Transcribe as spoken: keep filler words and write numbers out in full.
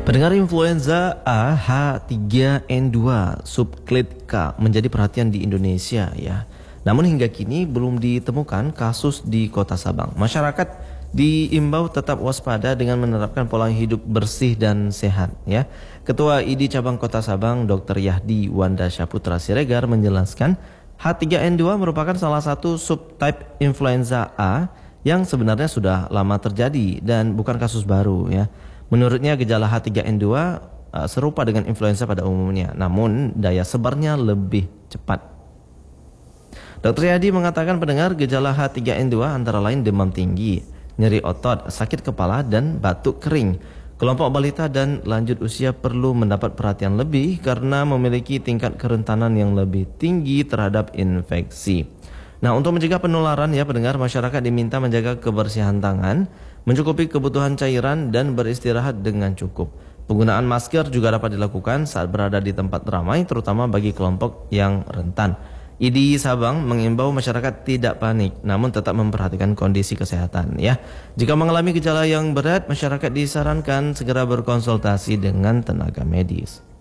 Pendengar, influenza A H tiga N dua subclade K menjadi perhatian di Indonesia ya. Namun hingga kini belum ditemukan kasus di Kota Sabang. Masyarakat diimbau tetap waspada dengan menerapkan pola hidup bersih dan sehat ya. Ketua I D Cabang Kota Sabang Dokter Yahdi Wanda Syaputra Siregar menjelaskan H tiga N dua merupakan salah satu subtype influenza A yang sebenarnya sudah lama terjadi dan bukan kasus baru ya. Menurutnya gejala H tiga N dua uh, serupa dengan influenza pada umumnya, namun daya sebarnya lebih cepat. Dokter Yadi mengatakan pendengar gejala H tiga N dua antara lain demam tinggi, nyeri otot, sakit kepala, dan batuk kering. Kelompok balita dan lanjut usia perlu mendapat perhatian lebih karena memiliki tingkat kerentanan yang lebih tinggi terhadap infeksi. Nah, untuk mencegah penularan ya pendengar, masyarakat diminta menjaga kebersihan tangan, mencukupi kebutuhan cairan, dan beristirahat dengan cukup. Penggunaan masker juga dapat dilakukan saat berada di tempat ramai, terutama bagi kelompok yang rentan. I D Sabang mengimbau masyarakat tidak panik, namun tetap memperhatikan kondisi kesehatan ya. Jika mengalami gejala yang berat, masyarakat disarankan segera berkonsultasi dengan tenaga medis.